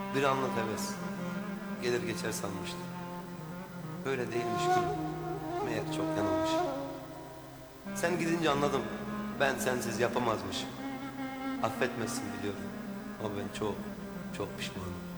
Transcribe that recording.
Bir anlık heves, gelir geçer sanmıştım. Böyle değilmiş gülüm, meğer çok yanılmış. Sen gidince anladım, ben sensiz yapamazmışım. Affetmezsin biliyorum ama ben çok, çok pişmanım.